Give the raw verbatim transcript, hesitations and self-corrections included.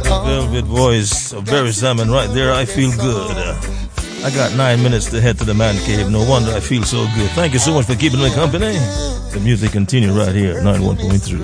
Velvet voice of Barry Salmon right there. I feel good. I got nine minutes to head to the man cave. No wonder I feel so good. Thank you so much for keeping me company. The music continue right here at ninety-one point three.